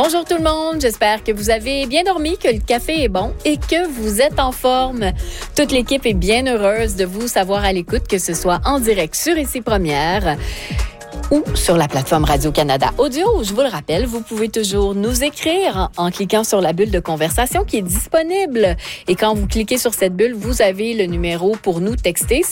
Bonjour tout le monde, j'espère que vous avez bien dormi, que le café est bon et que vous êtes en forme. Toute l'équipe est bien heureuse de vous savoir à l'écoute, que ce soit en direct sur Ici Première ou sur la plateforme Radio-Canada Audio. Je vous le rappelle, vous pouvez toujours nous écrire en cliquant sur la bulle de conversation qui est disponible. Et quand vous cliquez sur cette bulle, vous avez le numéro pour nous texter,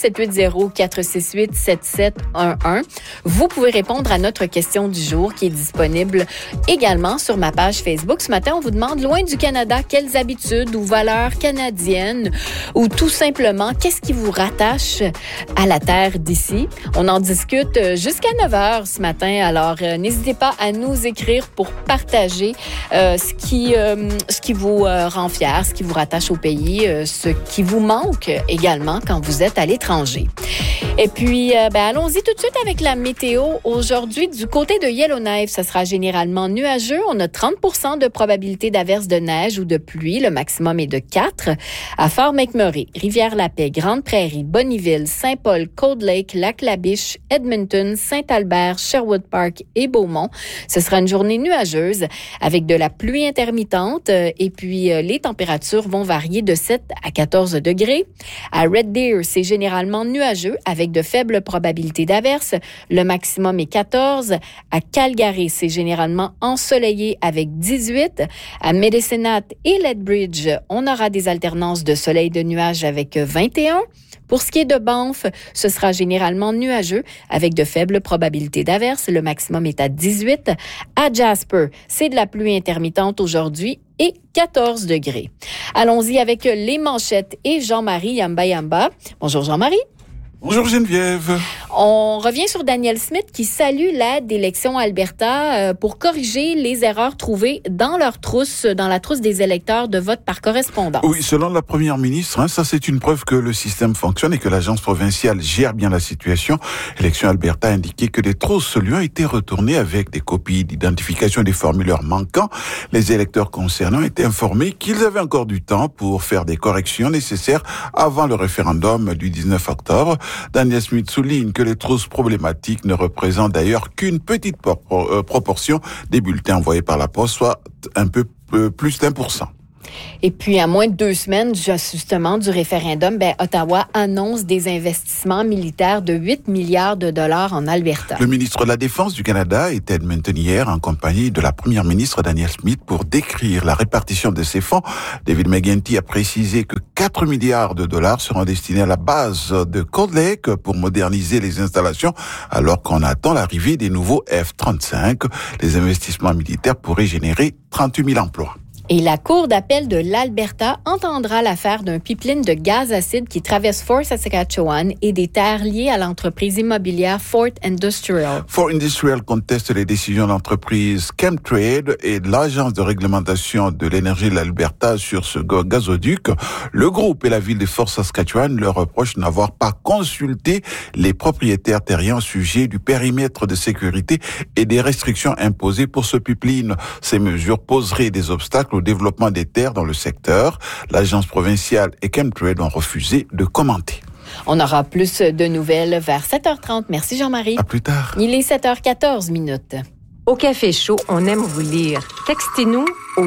780-468-7711. Vous pouvez répondre à notre question du jour qui est disponible également sur ma page Facebook. Ce matin, on vous demande, loin du Canada, quelles habitudes ou valeurs canadiennes ou tout simplement, qu'est-ce qui vous rattache à la terre d'ici? On en discute jusqu'à 9h ce matin. Alors, n'hésitez pas à nous écrire pour partager ce qui vous rend fier, ce qui vous rattache au pays, ce qui vous manque également quand vous êtes à l'étranger. Et puis, allons-y tout de suite avec la météo. Aujourd'hui, du côté de Yellowknife, ça sera généralement nuageux. On a 30% de probabilité d'averse de neige ou de pluie. Le maximum est de 4. À Fort-McMurray, Rivière-la-Paix, Grande-Prairie, Bonnyville, Saint-Paul, Cold Lake, Lac-La-Biche, Edmonton, Saint-Albert, Sherwood Park et Beaumont. Ce sera une journée nuageuse avec de la pluie intermittente et puis les températures vont varier de 7 à 14 degrés. À Red Deer, c'est généralement nuageux avec de faibles probabilités d'averse. Le maximum est 14. À Calgary, c'est généralement ensoleillé avec 18. À Medicine Hat et Lethbridge, on aura des alternances de soleil et de nuages avec 21. Pour ce qui est de Banff, ce sera généralement nuageux avec de faibles probabilités d'averse. Le maximum est à 18. À Jasper, c'est de la pluie intermittente aujourd'hui et 14 degrés. Allons-y avec les manchettes et Jean-Marie Yamba. Bonjour Jean-Marie. Bonjour Geneviève. On revient sur Danielle Smith qui salue l'aide d'Élections Alberta pour corriger les erreurs trouvées dans la trousse des électeurs de vote par correspondance. Oui, selon la première ministre, ça c'est une preuve que le système fonctionne et que l'agence provinciale gère bien la situation. Élections Alberta a indiqué que les trousses lui ont été retournées avec des copies d'identification des formulaires manquants. Les électeurs concernés étaient informés qu'ils avaient encore du temps pour faire des corrections nécessaires avant le référendum du 19 octobre. Daniel Smith souligne que les trousses problématiques ne représentent d'ailleurs qu'une petite proportion des bulletins envoyés par la poste, soit un peu plus d'1%. Et puis, à moins de 2 semaines, justement, du référendum, Ottawa annonce des investissements militaires de 8 milliards de dollars en Alberta. Le ministre de la Défense du Canada était à Edmonton hier en compagnie de la première ministre Danielle Smith pour décrire la répartition de ces fonds. David McGuinty a précisé que 4 milliards de dollars seront destinés à la base de Cold Lake pour moderniser les installations alors qu'on attend l'arrivée des nouveaux F-35. Les investissements militaires pourraient générer 38 000 emplois. Et la Cour d'appel de l'Alberta entendra l'affaire d'un pipeline de gaz acide qui traverse Fort Saskatchewan et des terres liées à l'entreprise immobilière Fort Industrial. Fort Industrial conteste les décisions de l'entreprise Chemtrade et de l'Agence de réglementation de l'énergie de l'Alberta sur ce gazoduc. Le groupe et la ville de Fort Saskatchewan leur reprochent de n'avoir pas consulté les propriétaires terriens au sujet du périmètre de sécurité et des restrictions imposées pour ce pipeline. Ces mesures poseraient des obstacles au développement des terres dans le secteur. L'agence provinciale et Chemtrade ont refusé de commenter. On aura plus de nouvelles vers 7h30. Merci Jean-Marie. À plus tard. Il est 7h14 minutes. Au Café Chaud, on aime vous lire. Textez-nous au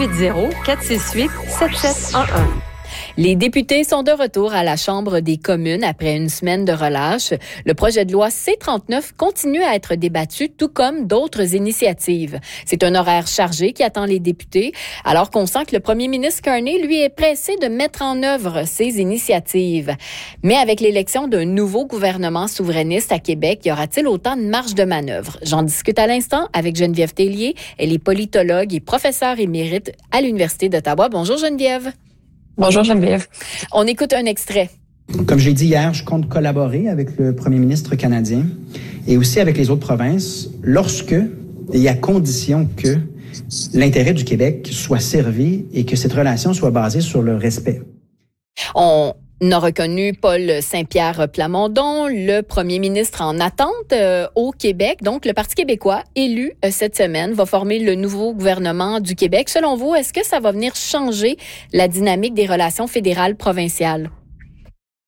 780-468-7711. Les députés sont de retour à la Chambre des communes après une semaine de relâche. Le projet de loi C-39 continue à être débattu, tout comme d'autres initiatives. C'est un horaire chargé qui attend les députés, alors qu'on sent que le premier ministre Carney, lui, est pressé de mettre en œuvre ces initiatives. Mais avec l'élection d'un nouveau gouvernement souverainiste à Québec, y aura-t-il autant de marge de manœuvre? J'en discute à l'instant avec Geneviève Tellier. Elle est politologue et professeure émérite à l'Université d'Ottawa. Bonjour Geneviève. Bonjour Geneviève. On écoute un extrait. Comme je l'ai dit hier, je compte collaborer avec le premier ministre canadien et aussi avec les autres provinces lorsque et à condition que l'intérêt du Québec soit servi et que cette relation soit basée sur le respect. On a reconnu Paul Saint-Pierre Plamondon, le premier ministre en attente au Québec. Donc, le Parti québécois, élu cette semaine, va former le nouveau gouvernement du Québec. Selon vous, est-ce que ça va venir changer la dynamique des relations fédérales provinciales?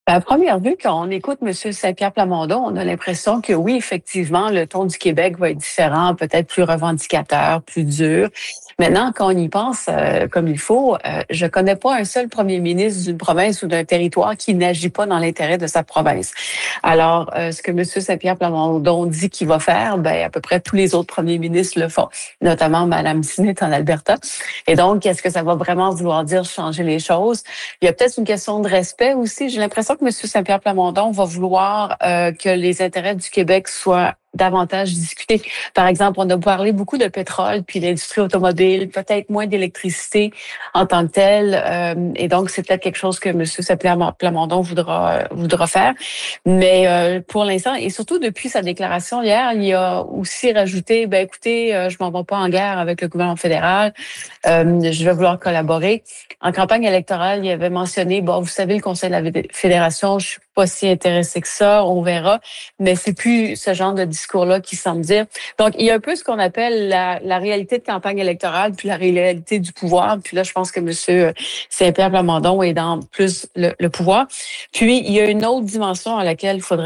À première vue, quand on écoute M. Saint-Pierre Plamondon, on a l'impression que oui, effectivement, le ton du Québec va être différent, peut-être plus revendicateur, plus dur. Maintenant, quand on y pense comme il faut, je connais pas un seul premier ministre d'une province ou d'un territoire qui n'agit pas dans l'intérêt de sa province. Alors, ce que M. Saint-Pierre Plamondon dit qu'il va faire, ben à peu près tous les autres premiers ministres le font, notamment Mme Smith en Alberta. Et donc, est-ce que ça va vraiment vouloir dire changer les choses? Il y a peut-être une question de respect aussi. J'ai l'impression que M. Saint-Pierre Plamondon va vouloir que les intérêts du Québec soient davantage discutés. Par exemple, on a parlé beaucoup de pétrole, puis l'industrie automobile, peut-être moins d'électricité en tant que telle. Et donc, c'est peut-être quelque chose que M. Saint-Pierre Plamondon voudra faire. Mais pour l'instant, et surtout depuis sa déclaration hier, il a aussi rajouté, ben écoutez, je m'en vais pas en guerre avec le gouvernement fédéral. Je vais vouloir collaborer. En campagne électorale, il avait mentionné, bon, vous savez, le Conseil de la Fédération, je suis pas si intéressé que ça, on verra. Mais c'est plus ce genre de discours-là qui semble dire. Donc, il y a un peu ce qu'on appelle la réalité de campagne électorale, puis la réalité du pouvoir. Puis là, je pense que M. Saint-Pierre Plamondon est dans plus le pouvoir. Puis, il y a une autre dimension à laquelle sur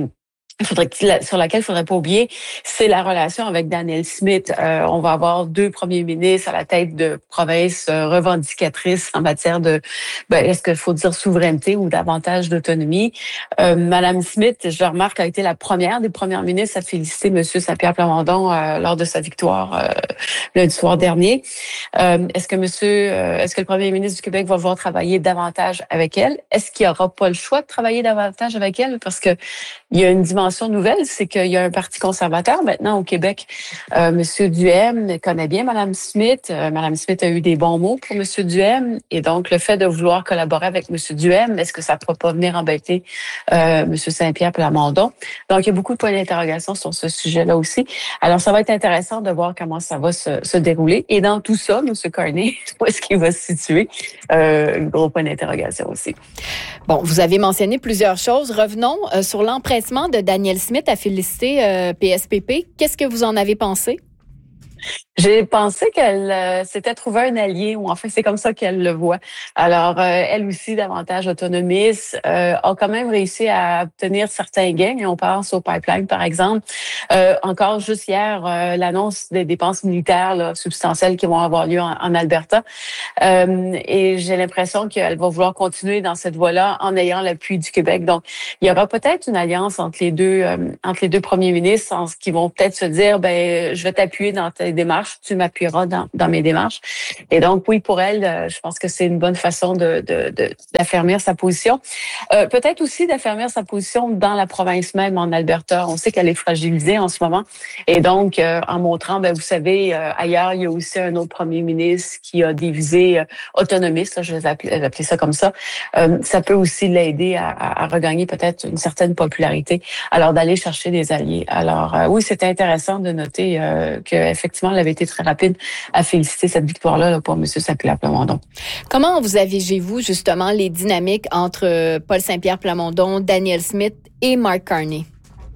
laquelle il faudrait pas oublier, c'est la relation avec Danielle Smith. On va avoir 2 premiers ministres à la tête de provinces revendicatrices en matière de, est-ce qu'il faut dire souveraineté ou davantage d'autonomie. Madame Smith, je remarque, a été la première des premières ministres à féliciter M. Saint-Pierre Plamondon lors de sa victoire lundi soir dernier. Est-ce que le premier ministre du Québec va vouloir travailler davantage avec elle? Est-ce qu'il n'y aura pas le choix de travailler davantage avec elle? Parce que il y a une dimension nouvelle, c'est qu'il y a un parti conservateur maintenant au Québec. Monsieur Duhem connaît bien Mme Smith. Mme Smith a eu des bons mots pour Monsieur Duhem. Et donc, le fait de vouloir collaborer avec Monsieur Duhem, est-ce que ça ne pourra pas venir embêter Monsieur Saint-Pierre Plamondon? Donc, il y a beaucoup de points d'interrogation sur ce sujet-là aussi. Alors, ça va être intéressant de voir comment ça va se dérouler. Et dans tout ça, Monsieur Carney, où est-ce qu'il va se situer? Gros point d'interrogation aussi. Bon, vous avez mentionné plusieurs choses. Revenons sur l'empressement de Danielle Smith à féliciter PSPP. Qu'est-ce que vous en avez pensé? J'ai pensé qu'elle s'était trouvé un allié, ou enfin c'est comme ça qu'elle le voit. Alors, elle aussi, davantage autonomiste, a quand même réussi à obtenir certains gains. Et on pense au pipeline, par exemple. Encore juste hier, l'annonce des dépenses militaires là, substantielles qui vont avoir lieu en Alberta. Et j'ai l'impression qu'elle va vouloir continuer dans cette voie-là en ayant l'appui du Québec. Donc, il y aura peut-être une alliance entre les deux premiers ministres, en ce qui vont peut-être se dire, je vais t'appuyer dans tes démarches, tu m'appuieras dans mes démarches. Et donc, oui, pour elle, je pense que c'est une bonne façon d'affermir sa position. Peut-être aussi d'affermir sa position dans la province même, en Alberta. On sait qu'elle est fragilisée en ce moment. Et donc, en montrant, vous savez, ailleurs, il y a aussi un autre premier ministre qui a des visées autonomistes, là, je vais appeler ça comme ça. Ça peut aussi l'aider à regagner peut-être une certaine popularité. Alors, d'aller chercher des alliés. Alors, oui, c'était intéressant de noter qu'effectivement, elle avait été très rapide à féliciter cette victoire-là pour M. Saint-Pierre Plamondon. Comment envisagez-vous justement les dynamiques entre Paul Saint-Pierre Plamondon, Danielle Smith et Mark Carney?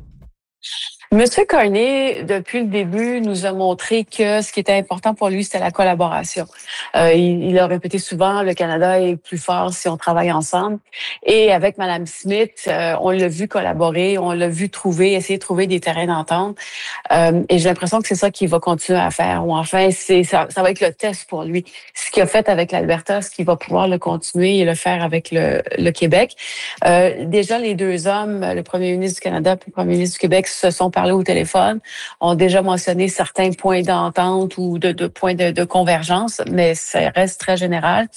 Monsieur Carney, depuis le début, nous a montré que ce qui était important pour lui, c'était la collaboration. Il a répété souvent, le Canada est plus fort si on travaille ensemble. Et avec Madame Smith, on l'a vu collaborer, on l'a vu essayer de trouver des terrains d'entente. Et j'ai l'impression que c'est ça qu'il va continuer à faire. Ou enfin, ça va être le test pour lui. Ce qu'il a fait avec l'Alberta, ce qu'il va pouvoir le continuer et le faire avec le Québec. Déjà, les deux hommes, le premier ministre du Canada et le premier ministre du Québec, se sont parlé au téléphone, ont déjà mentionné certains points d'entente ou de points de convergence, mais ça reste très général.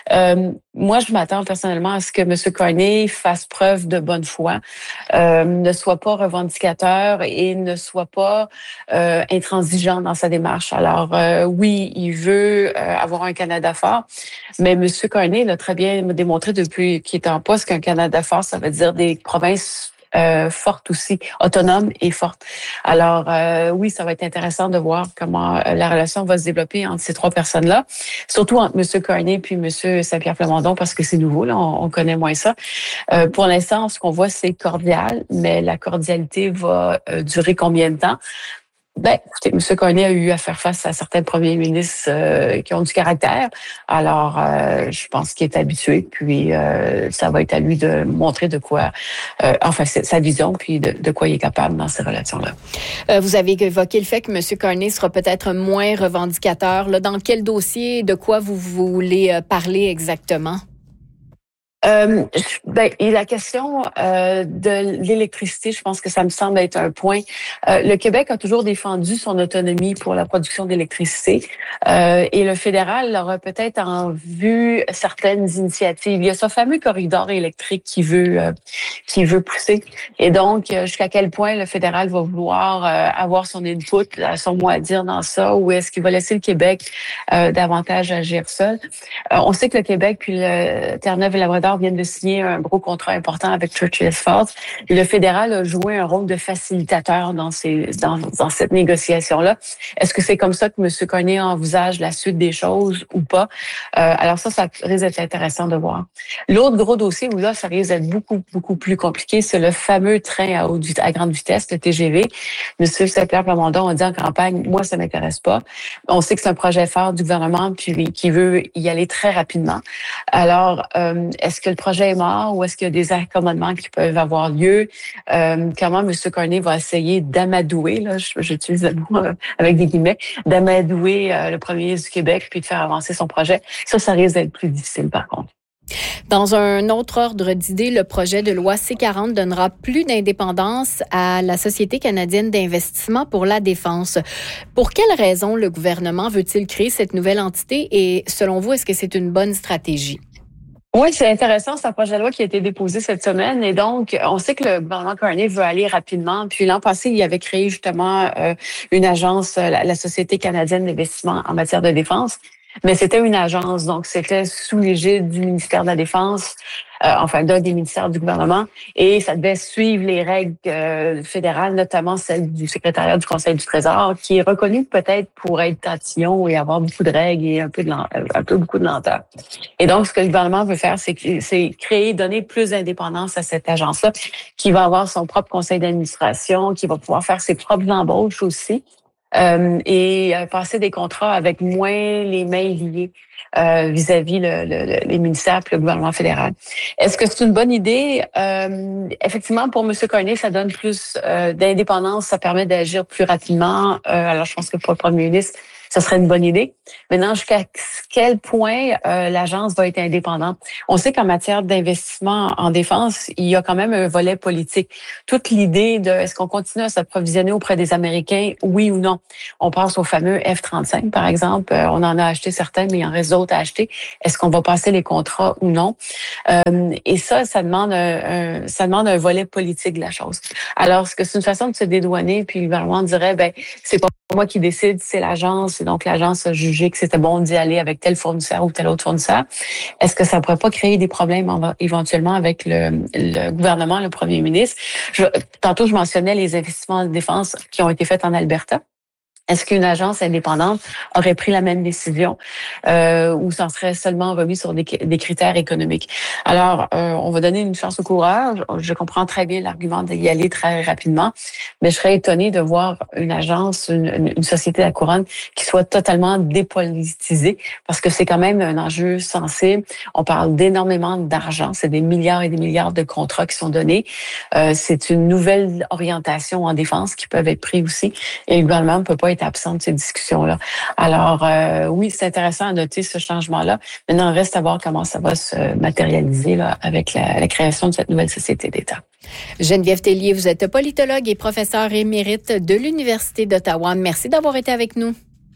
Moi, je m'attends personnellement à ce que M. Carney fasse preuve de bonne foi, ne soit pas revendicateur et ne soit pas intransigeant dans sa démarche. Alors, oui, il veut avoir un Canada fort, mais M. Carney l'a très bien démontré depuis qu'il est en poste qu'un Canada fort, ça veut dire des provinces forte aussi, autonome et forte. Alors, oui, ça va être intéressant de voir comment la relation va se développer entre ces trois personnes-là, surtout entre M. Carney puis M. Saint-Pierre Plamondon, parce que c'est nouveau, là, on connaît moins ça. Pour l'instant, ce qu'on voit, c'est cordial, mais la cordialité va durer combien de temps? Écoutez, M. Carney a eu à faire face à certains premiers ministres qui ont du caractère. Alors, je pense qu'il est habitué, puis ça va être à lui de montrer de quoi, sa vision, puis de quoi il est capable dans ces relations-là. Vous avez évoqué le fait que M. Carney sera peut-être moins revendicateur. Là, dans quel dossier, de quoi vous voulez parler exactement? Et la question de l'électricité, je pense que ça me semble être un point. Le Québec a toujours défendu son autonomie pour la production d'électricité et le fédéral aura peut-être en vue certaines initiatives. Il y a ce fameux corridor électrique qui veut pousser. Et donc, jusqu'à quel point le fédéral va vouloir avoir son input, son mot à dire dans ça, ou est-ce qu'il va laisser le Québec davantage agir seul? On sait que le Québec puis le Terre-Neuve et Labrador viennent de signer un gros contrat important avec Churchill Falls. Et le fédéral a joué un rôle de facilitateur dans cette négociation-là. Est-ce que c'est comme ça que M. Carney envisage la suite des choses ou pas? Alors ça risque d'être intéressant de voir. L'autre gros dossier où là, ça risque d'être beaucoup, beaucoup plus compliqué, c'est le fameux train à grande vitesse, le TGV. M. Saint-Pierre Plamondon a dit en campagne, moi, ça m'intéresse pas. On sait que c'est un projet fort du gouvernement puis qui veut y aller très rapidement. Alors, est-ce que le projet est mort ou est-ce qu'il y a des accommodements qui peuvent avoir lieu? Comment M. Carney va essayer d'amadouer, là, j'utilise le mot avec des guillemets, d'amadouer le premier ministre du Québec puis de faire avancer son projet? Ça risque d'être plus difficile par contre. Dans un autre ordre d'idées, le projet de loi C-40 donnera plus d'indépendance à la Société canadienne d'investissement pour la défense. Pour quelles raisons le gouvernement veut-il créer cette nouvelle entité et selon vous, est-ce que c'est une bonne stratégie? Oui, c'est intéressant, c'est un projet de loi qui a été déposé cette semaine et donc on sait que le gouvernement Carney veut aller rapidement. Puis l'an passé, il avait créé justement une agence, la Société canadienne d'investissement en matière de défense. Mais c'était une agence, donc c'était sous l'égide du ministère de la Défense, d'un des ministères du gouvernement, et ça devait suivre les règles fédérales, notamment celle du secrétariat du Conseil du Trésor, qui est reconnu peut-être pour être tatillon et avoir beaucoup de règles et beaucoup de lenteur. Et donc, ce que le gouvernement veut faire, c'est créer, donner plus d'indépendance à cette agence-là, qui va avoir son propre conseil d'administration, qui va pouvoir faire ses propres embauches aussi. Et passer des contrats avec moins les mains liées vis-à-vis les ministères et le gouvernement fédéral. Est-ce que c'est une bonne idée? Effectivement, pour M. Carney, ça donne plus d'indépendance, ça permet d'agir plus rapidement. Alors, je pense que pour le premier ministre, ça serait une bonne idée. Maintenant, jusqu'à quel point l'agence va être indépendante? On sait qu'en matière d'investissement en défense, il y a quand même un volet politique. Toute l'idée de est-ce qu'on continue à s'approvisionner auprès des Américains, oui ou non? On pense au fameux F-35, par exemple. On en a acheté certains, mais il en reste d'autres à acheter. Est-ce qu'on va passer les contrats ou non? Et ça demande un volet politique de la chose. Alors, est-ce que c'est une façon de se dédouaner? Puis le gouvernement dirait, c'est pas moi qui décide, c'est l'agence. Et donc, l'agence a jugé que c'était bon d'y aller avec tel fournisseur ou tel autre fournisseur. Est-ce que ça ne pourrait pas créer des problèmes éventuellement avec le gouvernement, le premier ministre? Tantôt, je mentionnais les investissements en défense qui ont été faits en Alberta. Est-ce qu'une agence indépendante aurait pris la même décision ou s'en serait seulement remis sur des critères économiques? Alors, on va donner une chance au courage. Je comprends très bien l'argument d'y aller très rapidement, mais je serais étonnée de voir une agence, une société de la couronne qui soit totalement dépolitisée parce que c'est quand même un enjeu sensible. On parle d'énormément d'argent. C'est des milliards et des milliards de contrats qui sont donnés. C'est une nouvelle orientation en défense qui peuvent être pris aussi et le gouvernement ne peut pas être absent de ces discussions-là. Alors, oui, c'est intéressant à noter ce changement-là. Maintenant, il reste à voir comment ça va se matérialiser là, avec la création de cette nouvelle société d'État. Geneviève Tellier, vous êtes politologue et professeure émérite de l'Université d'Ottawa. Merci d'avoir été avec nous.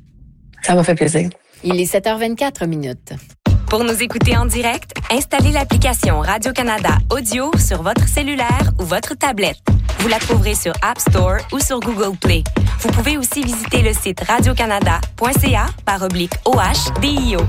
Ça m'a fait plaisir. Il est 7h24. Pour nous écouter en direct, installez l'application Radio-Canada Audio sur votre cellulaire ou votre tablette. Vous la trouverez sur App Store ou sur Google Play. Vous pouvez aussi visiter le site radiocanada.ca/OHDIO.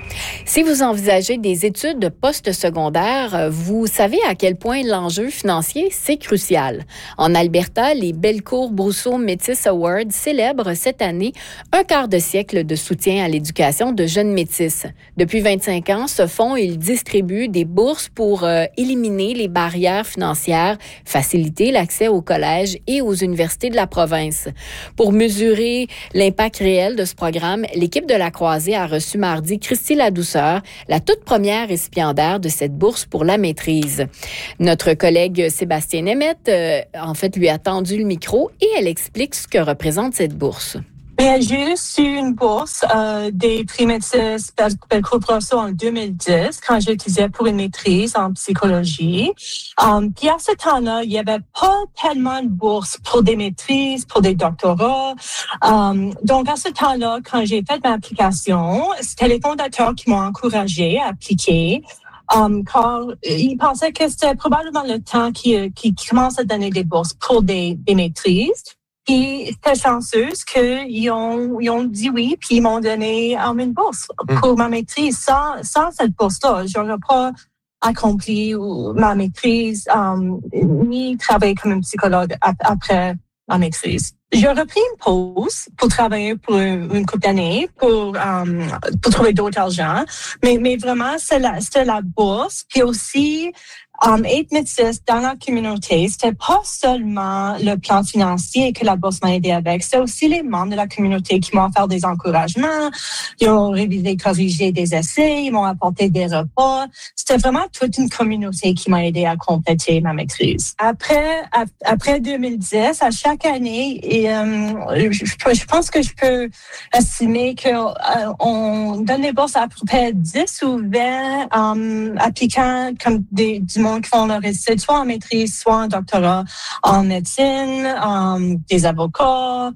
Si vous envisagez des études post-secondaires, vous savez à quel point l'enjeu financier, c'est crucial. En Alberta, les Belcourt-Brousseau Métis Awards célèbrent cette année un quart de siècle de soutien à l'éducation de jeunes métis. Depuis 25 ans, ce fonds, il distribue des bourses pour éliminer les barrières financières, faciliter l'accès au collège et aux universités de la province. Pour mesurer l'impact réel de ce programme, l'équipe de la Croisée a reçu mardi Christy Ladouceur, la toute première récipiendaire de cette bourse pour la maîtrise. Notre collègue Sébastien Nemeth, lui a tendu le micro et elle explique ce que représente cette bourse. Bien, j'ai reçu une bourse des prix Métis Belcourt-Brousseau en 2010 quand j'étudiais pour une maîtrise en psychologie. Puis à ce temps-là, il n'y avait pas tellement de bourses pour des maîtrises, pour des doctorats. Donc à ce temps-là, quand j'ai fait ma application, c'était les fondateurs qui m'ont encouragé à appliquer. Car ils pensaient que c'était probablement le temps qui commence à donner des bourses pour des maîtrises. Puis j'étais chanceuse qu'ils ont dit oui, puis ils m'ont donné une bourse pour ma maîtrise. Sans cette bourse-là, j'aurais pas accompli ma maîtrise ni travaillé comme une psychologue après ma maîtrise. J'ai repris une pause pour travailler pour une couple d'années pour trouver d'autres argent, mais vraiment c'était la bourse, puis aussi être métisse dans la communauté, c'était pas seulement le plan financier que la bourse m'a aidé avec, c'était aussi les membres de la communauté qui m'ont offert des encouragements, ils ont révisé, corrigé des essais, ils m'ont apporté des repas. C'était vraiment toute une communauté qui m'a aidé à compléter ma maîtrise. Après 2010, à chaque année, je pense que je peux estimer qu'on donne des bourses à peu près 10 ou 20 applicants comme du monde qui font leur étude, soit en maîtrise, soit en doctorat, en médecine, des avocats,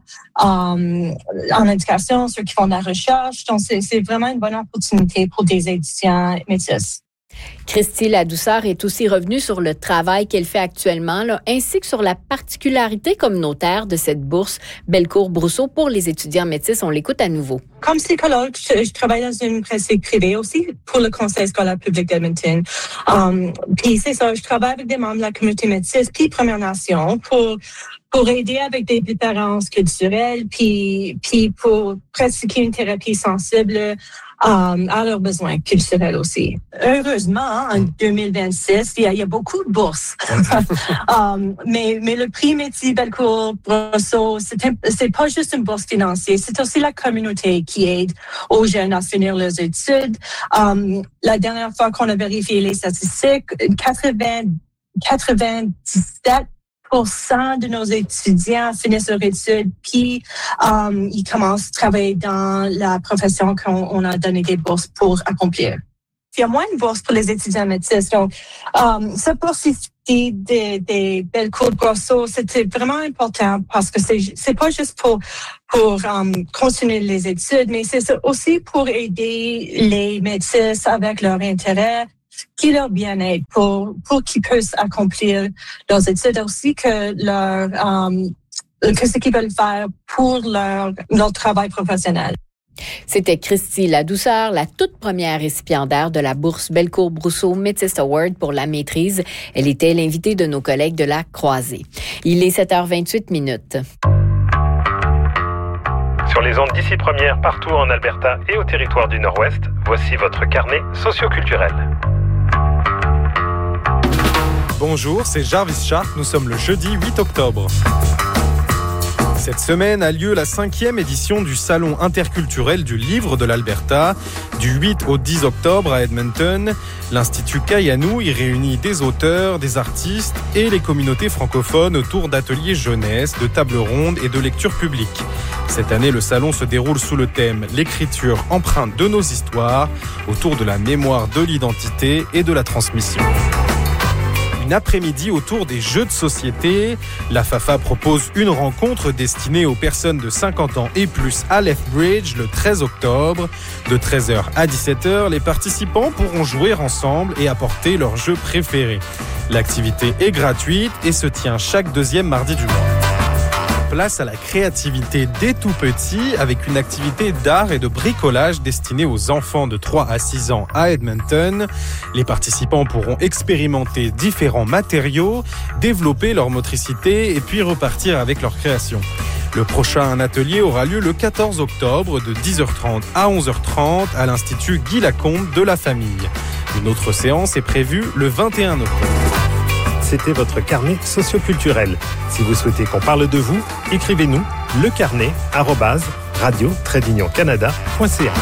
en éducation, ceux qui font de la recherche. Donc, c'est vraiment une bonne opportunité pour des étudiants métis. Christy Ladouceur est aussi revenue sur le travail qu'elle fait actuellement, ainsi que sur la particularité communautaire de cette bourse Belcourt-Brousseau pour les étudiants métis. On l'écoute à nouveau. Comme psychologue, je travaille dans une pratique privée aussi pour le Conseil scolaire public d'Edmonton. Puis c'est ça, je travaille avec des membres de la communauté métisse puis Premières Nations pour aider avec des différences culturelles puis pour pratiquer une thérapie sensible à leurs besoins culturels aussi. Heureusement, en 2026, il y a beaucoup de bourses. Mais le prix Métis Belcourt-Brousseau, c'est pas juste une bourse financière, c'est aussi la communauté qui aide aux jeunes à finir leurs études. La dernière fois qu'on a vérifié les statistiques, 97% de nos étudiants finissent leur étude, puis ils commencent à travailler dans la profession qu'on a donné des bourses pour accomplir. Il y a moins de bourses pour les étudiants métis. Donc, cette bourse ici des Belcourt-Brousseau, c'était vraiment important parce que c'est pas juste pour continuer les études, mais c'est aussi pour aider les métis avec leur intérêt puis leur bien-être pour qu'ils puissent accomplir leurs études, aussi que ce qu'ils veulent faire pour leur travail professionnel. C'était Christy Ladouceur, la toute première récipiendaire de la bourse Belcourt-Brousseau Métis Award pour la maîtrise. Elle était l'invitée de nos collègues de la Croisée. Il est 7h28. Sur les ondes d'ici première, partout en Alberta et au territoire du Nord-Ouest, voici votre carnet socioculturel. Bonjour, c'est Jarvis Shark, nous sommes le jeudi 8 octobre. Cette semaine a lieu la 5e édition du Salon interculturel du livre de l'Alberta. Du 8 au 10 octobre à Edmonton, l'Institut Kayanou y réunit des auteurs, des artistes et les communautés francophones autour d'ateliers jeunesse, de tables rondes et de lectures publiques. Cette année, le salon se déroule sous le thème « L'écriture empreinte de nos histoires » autour de la mémoire de l'identité et de la transmission. Une après-midi autour des jeux de société. La FAFA propose une rencontre destinée aux personnes de 50 ans et plus à Lethbridge le 13 octobre. De 13h à 17h, les participants pourront jouer ensemble et apporter leur jeu préféré. L'activité est gratuite et se tient chaque deuxième mardi du mois. place à la créativité dès tout petit avec une activité d'art et de bricolage destinée aux enfants de 3 à 6 ans à Edmonton. Les participants pourront expérimenter différents matériaux, développer leur motricité et puis repartir avec leur création. Le prochain atelier aura lieu le 14 octobre de 10h30 à 11h30 à l'Institut Guy Lacombe de la famille. Une autre séance est prévue le 21 octobre. C'était votre carnet socioculturel. Si vous souhaitez qu'on parle de vous, écrivez-nous lecarnet@radio-canada.ca.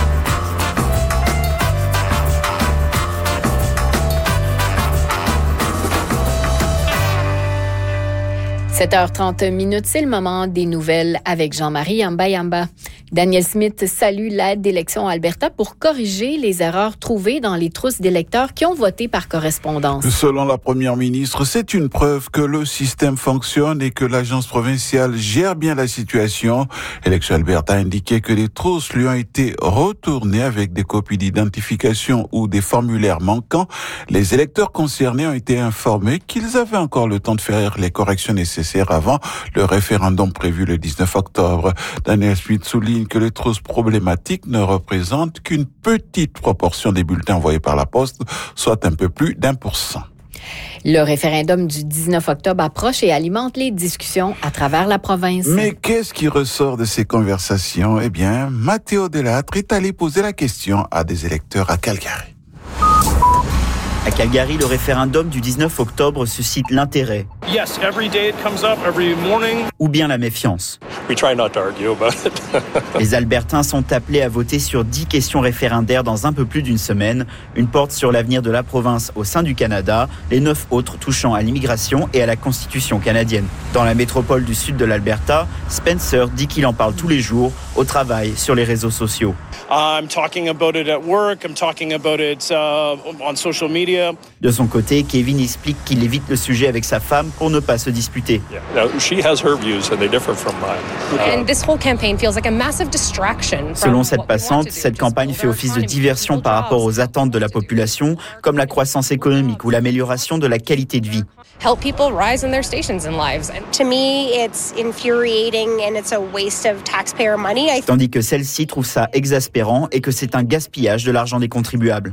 7h30, c'est le moment des nouvelles avec Jean-Marie Yamba. Daniel Smith salue l'aide d'élection à Alberta pour corriger les erreurs trouvées dans les trousses d'électeurs qui ont voté par correspondance. Selon la première ministre, c'est une preuve que le système fonctionne et que l'agence provinciale gère bien la situation. Élection Alberta a indiqué que les trousses lui ont été retournées avec des copies d'identification ou des formulaires manquants. Les électeurs concernés ont été informés qu'ils avaient encore le temps de faire les corrections nécessaires avant le référendum prévu le 19 octobre. Daniel Smith souligne que les trousses problématiques ne représentent qu'une petite proportion des bulletins envoyés par la poste, soit un peu plus d'1%. Le référendum du 19 octobre approche et alimente les discussions à travers la province. Mais qu'est-ce qui ressort de ces conversations? Eh bien, Mathéo Delattre est allé poser la question à des électeurs à Calgary. À Calgary, le référendum du 19 octobre suscite l'intérêt. Yes, every day it comes up, every morning. Ou bien la méfiance. We try not to argue about it. Les Albertains sont appelés à voter sur 10 questions référendaires dans un peu plus d'une semaine. Une porte sur l'avenir de la province au sein du Canada, les 9 autres touchant à l'immigration et à la Constitution canadienne. Dans la métropole du sud de l'Alberta, Spencer dit qu'il en parle tous les jours, au travail, sur les réseaux sociaux. I'm talking about it at work, I'm talking about it on social media. De son côté, Kevin explique qu'il évite le sujet avec sa femme pour ne pas se disputer. Selon cette passante, cette campagne fait office de diversion par rapport aux attentes de la population, comme la croissance économique ou l'amélioration de la qualité de vie. Help people rise in their stations in lives. To me, it's infuriating and it's a waste of taxpayer money. Tandis que celle-ci trouve ça exaspérant et que c'est un gaspillage de l'argent des contribuables.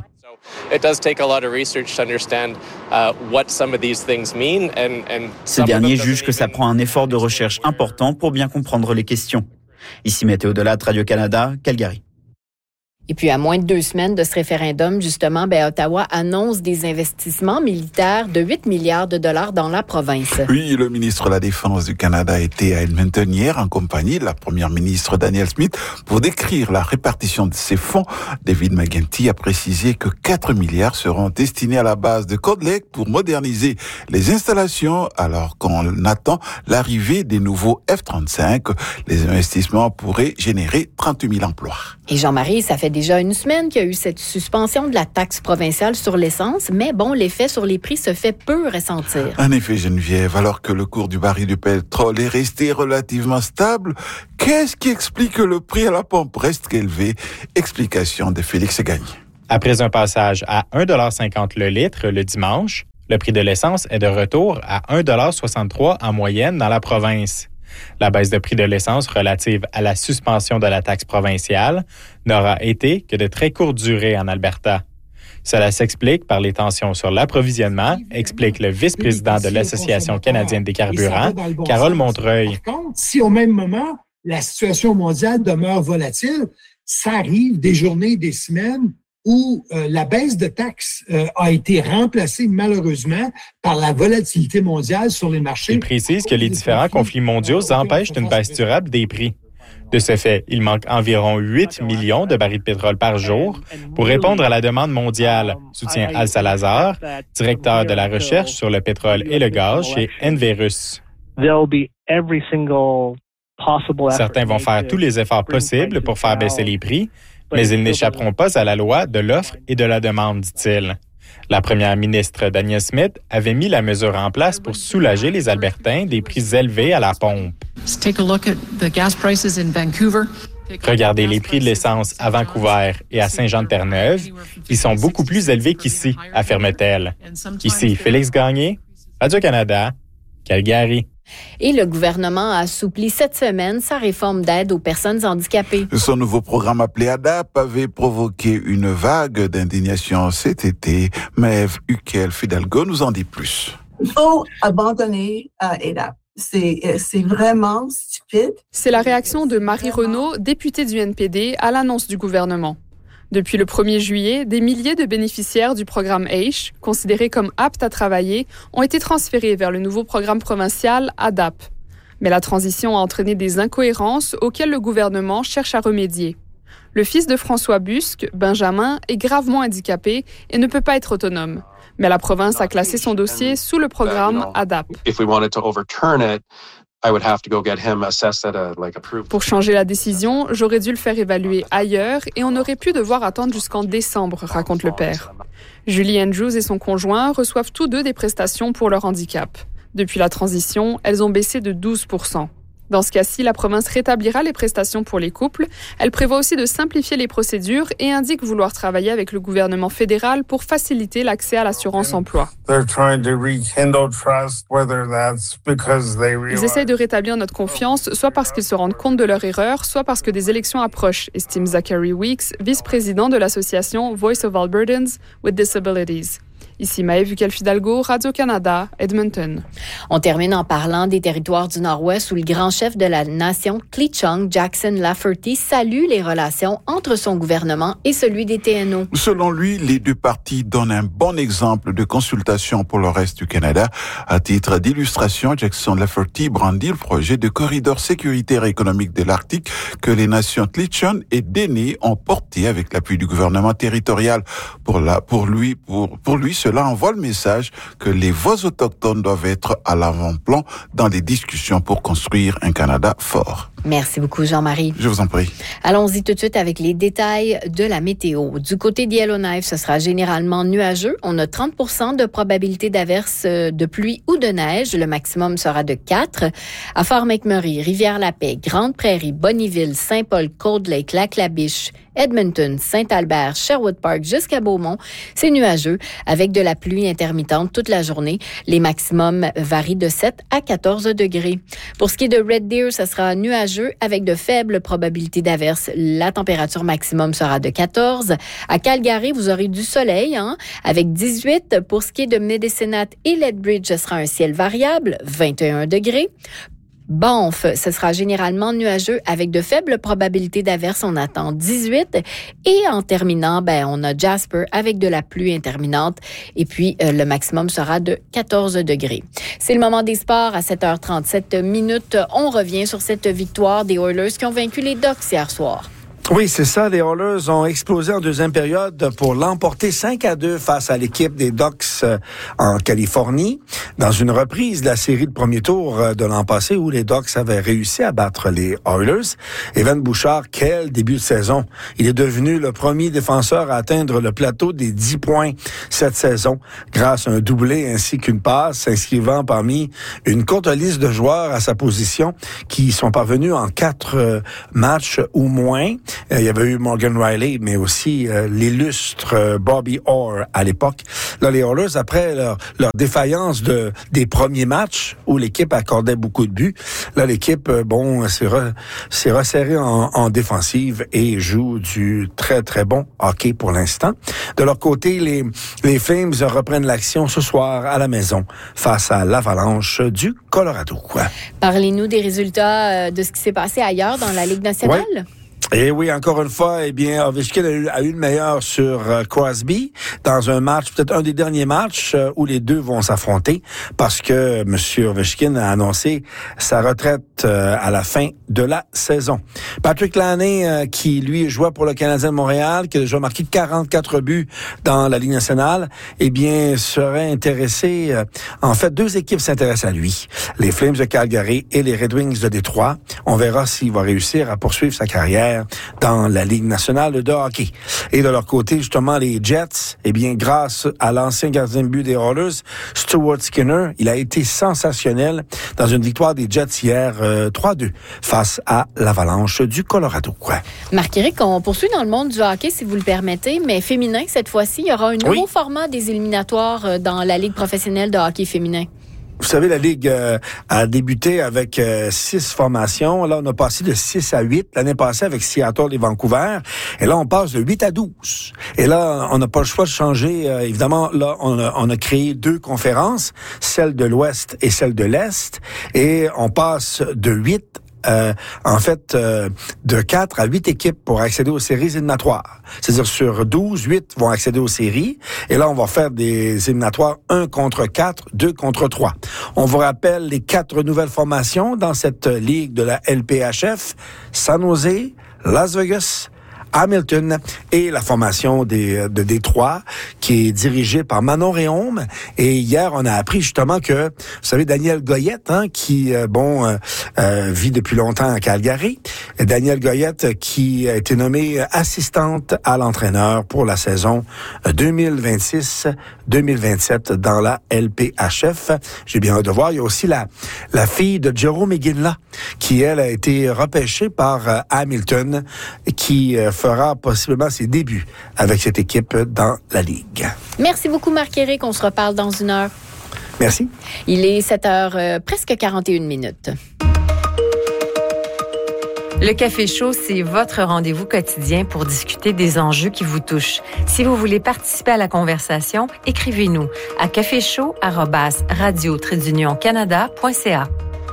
Ces derniers jugent que ça prend un effort de recherche important pour bien comprendre les questions. Ici Mathéo Delattre, Radio-Canada, Calgary. Et puis, à moins de 2 semaines de ce référendum, justement, Ottawa annonce des investissements militaires de 8 milliards de dollars dans la province. Oui, le ministre de la Défense du Canada était à Edmonton hier en compagnie de la première ministre Danielle Smith pour décrire la répartition de ces fonds. David McGuinty a précisé que 4 milliards seront destinés à la base de Cold Lake pour moderniser les installations alors qu'on attend l'arrivée des nouveaux F-35. Les investissements pourraient générer 38 000 emplois. Et Jean-Marie, ça fait déjà une semaine qu'il y a eu cette suspension de la taxe provinciale sur l'essence, mais bon, l'effet sur les prix se fait peu ressentir. En effet, Geneviève, alors que le cours du baril de pétrole est resté relativement stable, qu'est-ce qui explique que le prix à la pompe reste élevé? Explication de Félix Gagné. Après un passage à 1,50 $ le litre le dimanche, le prix de l'essence est de retour à 1,63 $ en moyenne dans la province. La baisse de prix de l'essence relative à la suspension de la taxe provinciale n'aura été que de très courte durée en Alberta. Cela s'explique par les tensions sur l'approvisionnement, explique le vice-président de l'Association canadienne des carburants, Carole Montreuil. Par contre, si au même moment, la situation mondiale demeure volatile, ça arrive des journées, des semaines où la baisse de taxes a été remplacée malheureusement par la volatilité mondiale sur les marchés. Il précise que les différents conflits mondiaux empêchent une baisse durable des prix. De ce fait, il manque environ 8 millions de barils de pétrole par jour pour répondre à la demande mondiale, soutient Al Salazar, directeur de la recherche sur le pétrole et le gaz chez Enverus. Certains vont faire tous les efforts possibles pour faire baisser les prix, mais ils n'échapperont pas à la loi de l'offre et de la demande, dit-il. La première ministre Danielle Smith avait mis la mesure en place pour soulager les Albertains des prix élevés à la pompe. Regardez les prix de l'essence à Vancouver et à Saint-Jean-de-Terre-Neuve. Ils sont beaucoup plus élevés qu'ici, affirme-t-elle. Ici, Félix Gagné, Radio-Canada, Calgary. Et le gouvernement a assoupli cette semaine sa réforme d'aide aux personnes handicapées. Son nouveau programme appelé ADAP avait provoqué une vague d'indignation cet été. Maëve Huquel-Fidalgo nous en dit plus. Il faut abandonner ADAP. C'est vraiment stupide. C'est la réaction de Marie Renaud, députée du NPD, à l'annonce du gouvernement. Depuis le 1er juillet, des milliers de bénéficiaires du programme AISH, considérés comme aptes à travailler, ont été transférés vers le nouveau programme provincial ADAP. Mais la transition a entraîné des incohérences auxquelles le gouvernement cherche à remédier. Le fils de François Busque, Benjamin, est gravement handicapé et ne peut pas être autonome. Mais la province a classé son dossier sous le programme ADAP. Pour changer la décision, j'aurais dû le faire évaluer ailleurs et on aurait pu devoir attendre jusqu'en décembre, raconte le père. Julie Andrews et son conjoint reçoivent tous deux des prestations pour leur handicap. Depuis la transition, elles ont baissé de 12%. Dans ce cas-ci, la province rétablira les prestations pour les couples. Elle prévoit aussi de simplifier les procédures et indique vouloir travailler avec le gouvernement fédéral pour faciliter l'accès à l'assurance emploi. Ils essayent de rétablir notre confiance, soit parce qu'ils se rendent compte de leur erreur, soit parce que des élections approchent, estime Zachary Weeks, vice-président de l'association Voice of Albertans with Disabilities. Ici Maëve Huquel-Fidalgo, Radio-Canada, Edmonton. On termine en parlant des territoires du Nord-Ouest où le grand chef de la nation, Cleachung Jackson Lafferty, salue les relations entre son gouvernement et celui des TNO. Selon lui, les deux parties donnent un bon exemple de consultation pour le reste du Canada. À titre d'illustration, Jackson Lafferty brandit le projet de corridor sécuritaire économique de l'Arctique que les nations Cleachung et Dene ont porté avec l'appui du gouvernement territorial. Pour lui, cela envoie le message que les voix autochtones doivent être à l'avant-plan dans les discussions pour construire un Canada fort. Merci beaucoup, Jean-Marie. Je vous en prie. Allons-y tout de suite avec les détails de la météo. Du côté de Yellowknife, ce sera généralement nuageux. On a 30% de probabilité d'averse de pluie ou de neige. Le maximum sera de 4. À Fort-McMurray, Rivière-la-Paix, Grande-Prairie, Bonnyville, Saint-Paul, Cold Lake, Lac-La-Biche, Edmonton, Saint-Albert, Sherwood Park jusqu'à Beaumont, c'est nuageux avec de la pluie intermittente toute la journée. Les maximums varient de 7 à 14 degrés. Pour ce qui est de Red Deer, ce sera nuageux avec de faibles probabilités d'averse. La température maximum sera de 14. À Calgary, vous aurez du soleil, avec 18. Pour ce qui est de Medicine Hat et Lethbridge, ce sera un ciel variable, 21 degrés. Banff, ce sera généralement nuageux avec de faibles probabilités d'averse. On attend 18. Et en terminant, on a Jasper avec de la pluie intermittente. Et puis, le maximum sera de 14 degrés. C'est le moment des sports à 7h37 minutes. On revient sur cette victoire des Oilers qui ont vaincu les Ducks hier soir. Oui, c'est ça. Les Oilers ont explosé en deuxième période pour l'emporter 5-2 face à l'équipe des Ducks en Californie, dans une reprise de la série de premier tour de l'an passé où les Ducks avaient réussi à battre les Oilers. Evan Bouchard, quel début de saison. Il est devenu le premier défenseur à atteindre le plateau des 10 points cette saison grâce à un doublé ainsi qu'une passe, s'inscrivant parmi une courte liste de joueurs à sa position qui sont parvenus en 4 matchs ou moins. Il y avait eu Morgan Riley, mais aussi l'illustre Bobby Orr à l'époque. Là, les Oilers, après leur défaillance des premiers matchs où l'équipe accordait beaucoup de buts, là, l'équipe, s'est resserrée en défensive et joue du très, très bon hockey pour l'instant. De leur côté, les Flames reprennent l'action ce soir à la maison face à l'Avalanche du Colorado. Parlez-nous des résultats de ce qui s'est passé ailleurs dans la Ligue nationale. Ouais. Et oui, encore une fois, Ovechkin a eu le meilleur sur Crosby dans un match, peut-être un des derniers matchs où les deux vont s'affronter parce que M. Ovechkin a annoncé sa retraite à la fin de la saison. Patrick Laine, qui lui jouait pour le Canadien de Montréal, qui a déjà marqué 44 buts dans la Ligue nationale, serait intéressé. En fait, 2 équipes s'intéressent à lui. Les Flames de Calgary et les Red Wings de Détroit. On verra s'il va réussir à poursuivre sa carrière dans la Ligue nationale de hockey. Et de leur côté, justement, les Jets, grâce à l'ancien gardien de but des Oilers, Stuart Skinner, il a été sensationnel dans une victoire des Jets hier 3-2 face à l'Avalanche du Colorado. Marc-Éric, on poursuit dans le monde du hockey, si vous le permettez, mais féminin cette fois-ci. Il y aura un nouveau format des éliminatoires dans la Ligue professionnelle de hockey féminin. Vous savez, la Ligue a débuté avec 6 formations. Là, on a passé de 6 à 8. L'année passée, avec Seattle et Vancouver. Et là, on passe de 8 à 12. Et là, on n'a pas le choix de changer. Évidemment, là, on a créé 2 conférences, celle de l'Ouest et celle de l'Est. Et on passe de 8 de 4 à 8 équipes pour accéder aux séries éliminatoires. C'est-à-dire sur 12, 8 vont accéder aux séries. Et là, on va faire des éliminatoires 1 contre 4, 2 contre 3. On vous rappelle les 4 nouvelles formations dans cette ligue de la LPHF. San Jose, Las Vegas, Hamilton et la formation de Détroit qui est dirigée par Manon Réaume. Et hier, on a appris justement que, vous savez, Danielle Goyette, qui vit depuis longtemps à Calgary. Et Danielle Goyette qui a été nommée assistante à l'entraîneur pour la saison 2026-2027 dans la LPHF. J'ai bien hâte de voir. Il y a aussi la fille de Jerome Iginla qui, elle, a été repêchée par Hamilton qui fera possiblement ses débuts avec cette équipe dans la Ligue. Merci beaucoup, Marc-Éric. On se reparle dans 1 heure. Merci. Il est 7h, presque 41 minutes. Le Café Chaud, c'est votre rendez-vous quotidien pour discuter des enjeux qui vous touchent. Si vous voulez participer à la conversation, écrivez-nous à caféchaud@radio-canada.ca.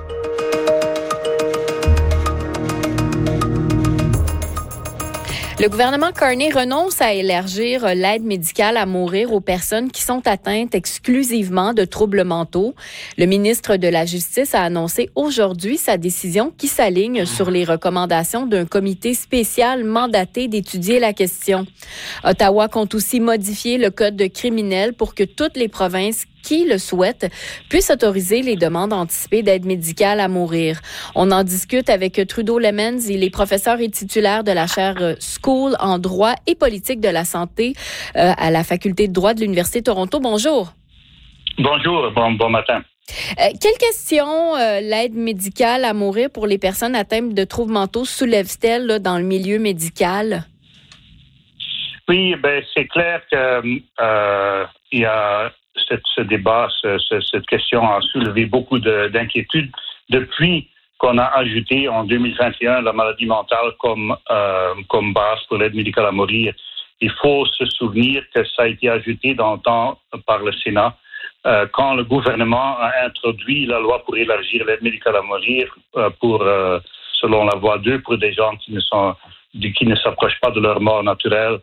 Le gouvernement Carney renonce à élargir l'aide médicale à mourir aux personnes qui sont atteintes exclusivement de troubles mentaux. Le ministre de la Justice a annoncé aujourd'hui sa décision qui s'aligne sur les recommandations d'un comité spécial mandaté d'étudier la question. Ottawa compte aussi modifier le code criminel pour que toutes les provinces qui le souhaitent puissent autoriser les demandes anticipées d'aide médicale à mourir. On en discute avec Trudeau Lemons. Il est professeur et titulaire de la chaire School en droit et politique de la santé à la faculté de droit de l'Université de Toronto. Bonjour. Bonjour, bon matin. Quelle question l'aide médicale à mourir pour les personnes atteintes de troubles mentaux soulève-t-elle là, dans le milieu médical? Oui, c'est clair que il y a ce débat, cette question a soulevé beaucoup d'inquiétudes depuis qu'on a ajouté en 2021 la maladie mentale comme base pour l'aide médicale à mourir. Il faut se souvenir que ça a été ajouté dans le temps par le Sénat quand le gouvernement a introduit la loi pour élargir l'aide médicale à mourir selon la voie 2 pour des gens qui ne s'approchent pas de leur mort naturelle,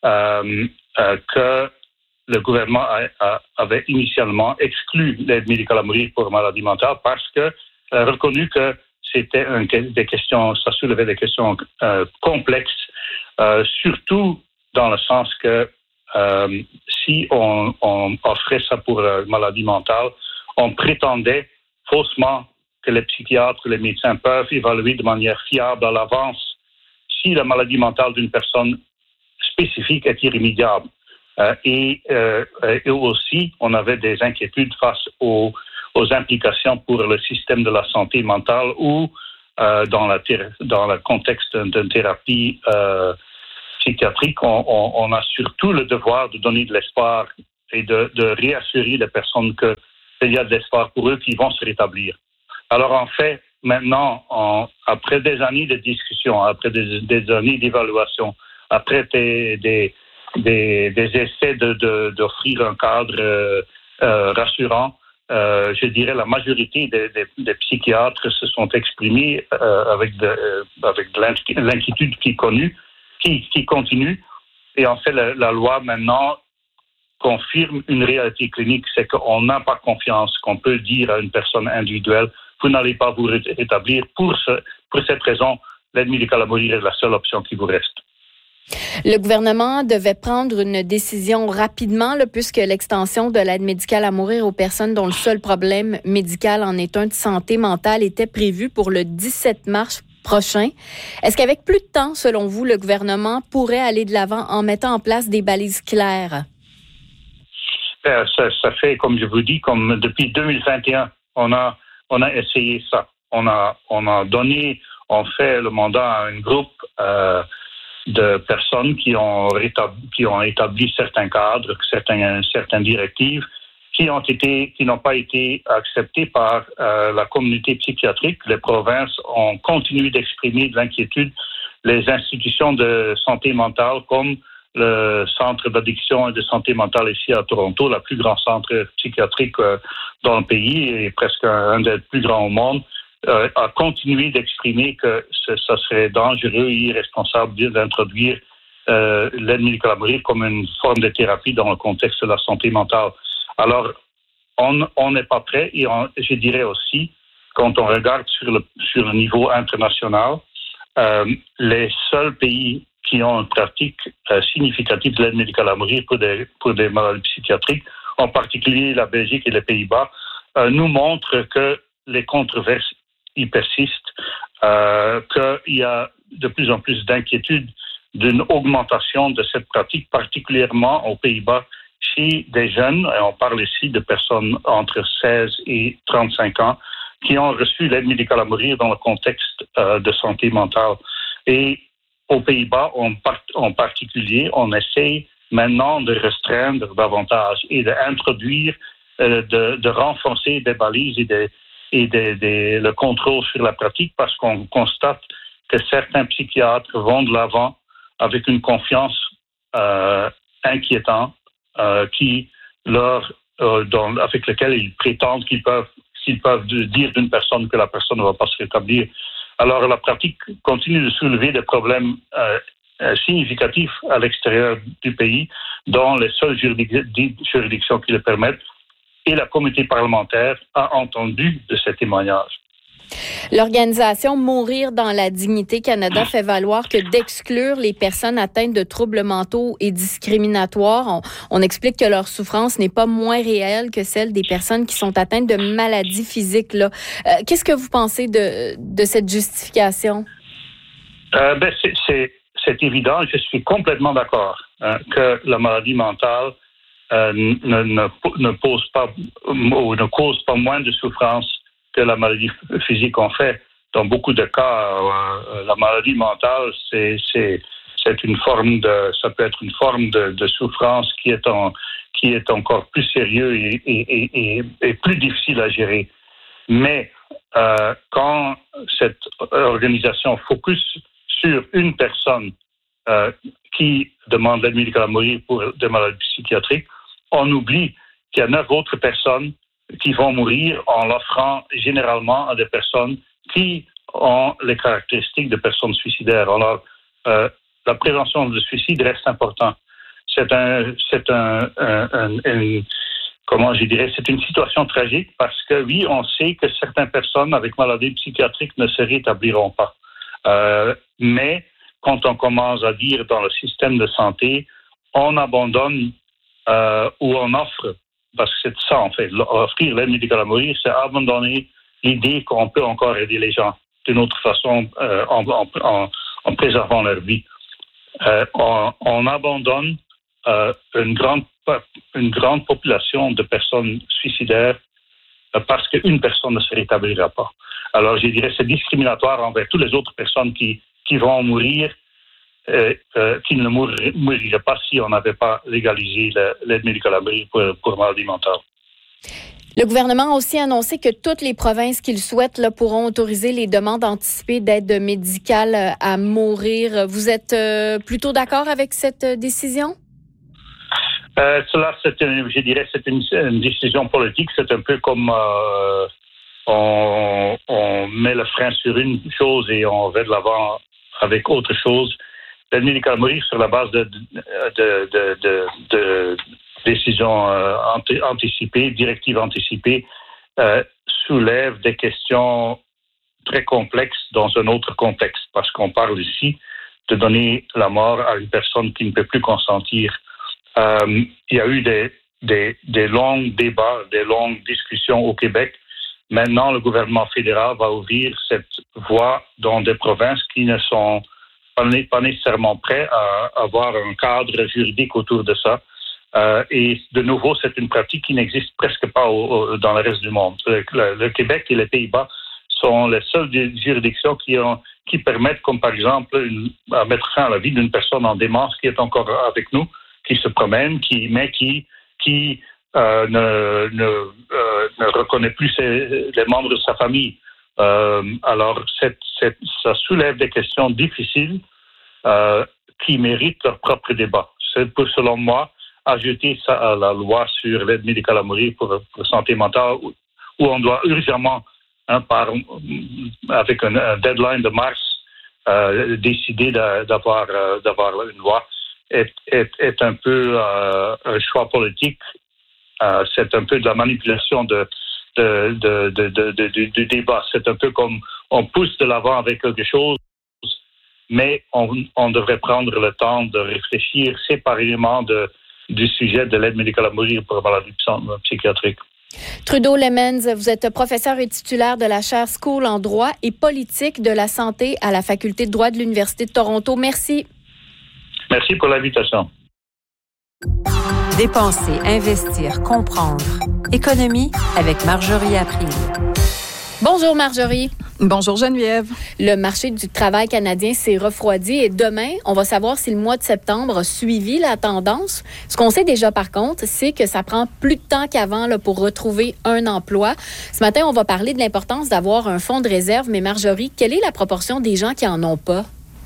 que le gouvernement avait initialement exclu l'aide médicale à mourir pour maladie mentale parce que a reconnu que c'était des questions, ça soulevait des questions complexes, surtout dans le sens que si on offrait ça pour maladie mentale, on prétendait faussement que les psychiatres, les médecins peuvent évaluer de manière fiable à l'avance si la maladie mentale d'une personne spécifique est irrémédiable. Et aussi, on avait des inquiétudes face aux implications pour le système de la santé mentale ou dans le contexte d'une thérapie psychiatrique, on a surtout le devoir de donner de l'espoir et de réassurer les personnes qu'il y a de l'espoir pour eux qui vont se rétablir. Alors en fait, maintenant, après des années de discussion, après des années d'évaluation, après des essais d'offrir un cadre rassurant, je dirais la majorité des psychiatres se sont exprimés avec de l'inquiétude qui continue. Et en fait, la loi maintenant confirme une réalité clinique, c'est qu'on n'a pas confiance qu'on peut dire à une personne individuelle, vous n'allez pas vous rétablir. Pour cette raison, l'aide médicale à mourir est la seule option qui vous reste. Le gouvernement devait prendre une décision rapidement, puisque l'extension de l'aide médicale à mourir aux personnes dont le seul problème médical en est un de santé mentale était prévue pour le 17 mars prochain. Est-ce qu'avec plus de temps, selon vous, le gouvernement pourrait aller de l'avant en mettant en place des balises claires? Ça fait, comme je vous dis, comme depuis 2021, on a essayé ça. On fait le mandat à un groupe de personnes qui ont établi certains cadres, certaines directives, qui n'ont pas été acceptés par la communauté psychiatrique. Les provinces ont continué d'exprimer de l'inquiétude. Les institutions de santé mentale, comme le centre d'addiction et de santé mentale ici à Toronto, le plus grand centre psychiatrique dans le pays et presque un des plus grands au monde, a continué d'exprimer que ça serait dangereux et irresponsable d'introduire l'aide médicale à mourir comme une forme de thérapie dans le contexte de la santé mentale. Alors, on n'est pas prêt et je dirais aussi, quand on regarde sur le niveau international, les seuls pays qui ont une pratique significative de l'aide médicale à mourir pour des maladies psychiatriques, en particulier la Belgique et les Pays-Bas, nous montrent que les controverses y persistent, qu'il y a de plus en plus d'inquiétude d'une augmentation de cette pratique, particulièrement aux Pays-Bas, chez des jeunes, et on parle ici de personnes entre 16 et 35 ans, qui ont reçu l'aide médicale à mourir dans le contexte de santé mentale. Et aux Pays-Bas, en particulier, on essaie maintenant de restreindre davantage et d'introduire, de renforcer des balises et le contrôle sur la pratique, parce qu'on constate que certains psychiatres vont de l'avant avec une confiance inquiétante avec laquelle ils prétendent qu'ils peuvent dire d'une personne que la personne ne va pas se rétablir. Alors la pratique continue de soulever des problèmes significatifs à l'extérieur du pays, dans les seules juridictions qui le permettent, et la communauté parlementaire a entendu de ces témoignages. L'organisation Mourir dans la dignité Canada fait valoir que d'exclure les personnes atteintes de troubles mentaux est discriminatoire. On explique que leur souffrance n'est pas moins réelle que celle des personnes qui sont atteintes de maladies physiques. Là. Qu'est-ce que vous pensez de cette justification? C'est évident, je suis complètement d'accord que la maladie mentale ne pose pas ou ne cause pas moins de souffrance que la maladie physique en fait. Dans beaucoup de cas, la maladie mentale, c'est une forme ça peut être une forme de souffrance qui est encore plus sérieux et plus difficile à gérer. Mais quand cette organisation focus sur une personne qui demande l'aide médicale à mourir pour des maladies psychiatriques, on oublie qu'il y a 9 autres personnes qui vont mourir en l'offrant généralement à des personnes qui ont les caractéristiques de personnes suicidaires. Alors, la prévention du suicide reste important. C'est une situation tragique parce que oui, on sait que certaines personnes avec maladies psychiatriques ne se rétabliront pas. Mais quand on commence à dire dans le système de santé, on abandonne ou on offre, parce que c'est ça en fait, offrir l'aide médicale à mourir, c'est abandonner l'idée qu'on peut encore aider les gens d'une autre façon en préservant leur vie. On abandonne une grande population de personnes suicidaires parce qu'une personne ne se rétablira pas. Alors je dirais que c'est discriminatoire envers toutes les autres personnes qui vont mourir, qui ne mouriraient pas si on n'avait pas légalisé l'aide médicale à mourir pour maladie mentale. Le gouvernement a aussi annoncé que toutes les provinces qui le souhaitent pourront autoriser les demandes anticipées d'aide médicale à mourir. Vous êtes plutôt d'accord avec cette décision? Cela, c'est une décision politique. C'est un peu comme on met le frein sur une chose et on va de l'avant avec autre chose. L'aide médicale à mourir sur la base de décisions anticipées, directives anticipées, soulève des questions très complexes dans un autre contexte, parce qu'on parle ici de donner la mort à une personne qui ne peut plus consentir. Il y a eu des longs débats, des longues discussions au Québec. Maintenant, le gouvernement fédéral va ouvrir cette voie dans des provinces qui ne sont pas nécessairement prêts à avoir un cadre juridique autour de ça. Et de nouveau, c'est une pratique qui n'existe presque pas dans le reste du monde. Le Québec et les Pays-Bas sont les seules juridictions qui permettent, comme par exemple, à mettre fin à la vie d'une personne en démence qui est encore avec nous, qui se promène, qui ne reconnaît plus les membres de sa famille. Alors, ça soulève des questions difficiles qui méritent leur propre débat. C'est pour, selon moi, ajouter ça à la loi sur l'aide médicale à mourir pour santé mentale, où on doit urgemment, avec un deadline de mars, décider d'avoir une loi, est un peu un choix politique. C'est un peu de la manipulation du débat. C'est un peu comme on pousse de l'avant avec quelque chose, mais on devrait prendre le temps de réfléchir séparément du sujet de l'aide médicale à mourir pour maladies psychiatriques. Trudeau Lemens, vous êtes professeur et titulaire de la chaire School en droit et politique de la santé à la faculté de droit de l'Université de Toronto. Merci. Merci pour l'invitation. Dépenser, investir, comprendre. Économie avec Marjorie April. Bonjour Marjorie. Bonjour Geneviève. Le marché du travail canadien s'est refroidi et demain, on va savoir si le mois de septembre a suivi la tendance. Ce qu'on sait déjà par contre, c'est que ça prend plus de temps qu'avant là, pour retrouver un emploi. Ce matin, on va parler de l'importance d'avoir un fonds de réserve. Mais Marjorie, quelle est la proportion des gens qui en ont pas?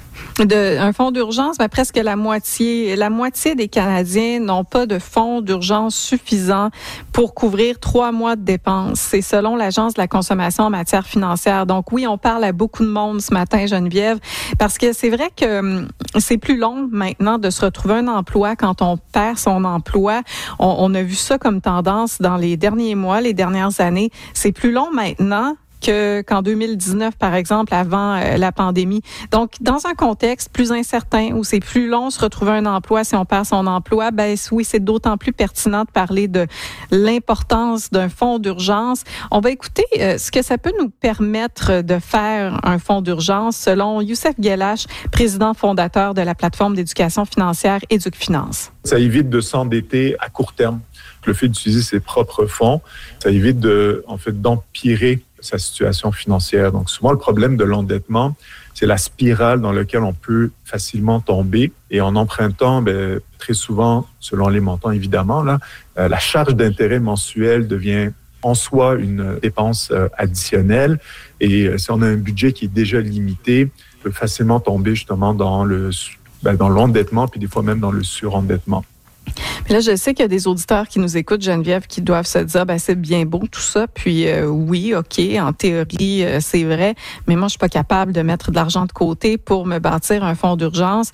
Un fonds d'urgence, presque la moitié des Canadiens n'ont pas de fonds d'urgence suffisant pour couvrir 3 mois de dépenses. C'est selon l'Agence de la consommation en matière financière. Donc oui, on parle à beaucoup de monde ce matin, Geneviève, parce que c'est vrai que c'est plus long maintenant de se retrouver un emploi quand on perd son emploi. On a vu ça comme tendance dans les derniers mois, les dernières années. C'est plus long maintenant qu'en 2019, par exemple, avant la pandémie. Donc, dans un contexte plus incertain où c'est plus long de se retrouver un emploi si on perd son emploi, oui, c'est d'autant plus pertinent de parler de l'importance d'un fonds d'urgence. On va écouter ce que ça peut nous permettre de faire un fonds d'urgence selon Youssef Guelache, président fondateur de la plateforme d'éducation financière EducFinance. Ça évite de s'endetter à court terme. Le fait d'utiliser ses propres fonds, ça évite d'empirer sa situation financière. Donc, souvent, le problème de l'endettement, c'est la spirale dans laquelle on peut facilement tomber. Et en empruntant, très souvent, selon les montants, évidemment, la charge d'intérêt mensuelle devient en soi une dépense additionnelle. Et si on a un budget qui est déjà limité, on peut facilement tomber justement dans l'endettement, puis des fois même dans le surendettement. Puis là, je sais qu'il y a des auditeurs qui nous écoutent, Geneviève, qui doivent se dire, c'est bien beau tout ça. Puis oui, OK, en théorie, c'est vrai. Mais moi, je suis pas capable de mettre de l'argent de côté pour me bâtir un fonds d'urgence.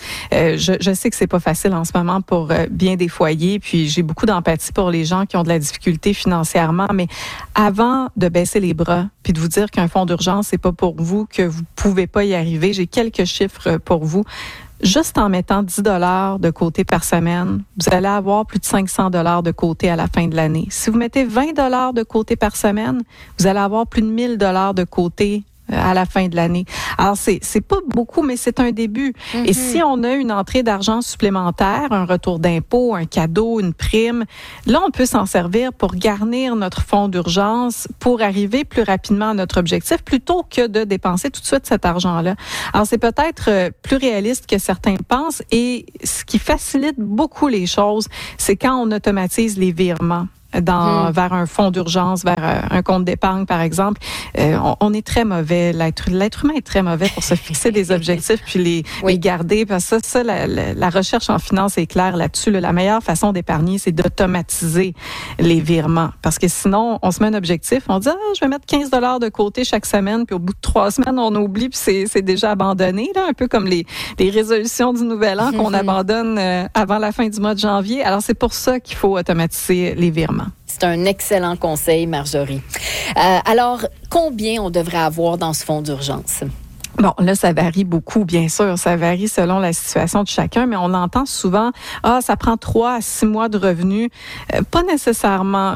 Je sais que c'est pas facile en ce moment pour bien des foyers. Puis j'ai beaucoup d'empathie pour les gens qui ont de la difficulté financièrement. Mais avant de baisser les bras, puis de vous dire qu'un fonds d'urgence, c'est pas pour vous, que vous pouvez pas y arriver, j'ai quelques chiffres pour vous. Juste en mettant 10 $ de côté par semaine, vous allez avoir plus de 500 $ de côté à la fin de l'année. Si vous mettez 20 $ de côté par semaine, vous allez avoir plus de 1 000 $ de côté à la fin de l'année. Alors, c'est pas beaucoup, mais c'est un début. Mm-hmm. Et si on a une entrée d'argent supplémentaire, un retour d'impôt, un cadeau, une prime, là, on peut s'en servir pour garnir notre fonds d'urgence pour arriver plus rapidement à notre objectif plutôt que de dépenser tout de suite cet argent-là. Alors, c'est peut-être plus réaliste que certains pensent et ce qui facilite beaucoup les choses, c'est quand on automatise les virements. Vers un fonds d'urgence, vers un compte d'épargne, par exemple. On est très mauvais. L'être humain est très mauvais pour se fixer des objectifs puis les garder. Parce que ça, la recherche en finance est claire là-dessus. La meilleure façon d'épargner, c'est d'automatiser les virements. Parce que sinon, on se met un objectif, on dit je vais mettre 15 $ de côté chaque semaine, puis au bout de 3 semaines, on oublie, puis c'est déjà abandonné. Là, un peu comme les résolutions du Nouvel An qu'on abandonne avant la fin du mois de janvier. Alors, c'est pour ça qu'il faut automatiser les virements. C'est un excellent conseil, Marjorie. Alors, combien on devrait avoir dans ce fonds d'urgence? Bon, là, ça varie beaucoup, bien sûr. Ça varie selon la situation de chacun, mais on entend souvent, ça prend 3 à 6 mois de revenus. Pas nécessairement.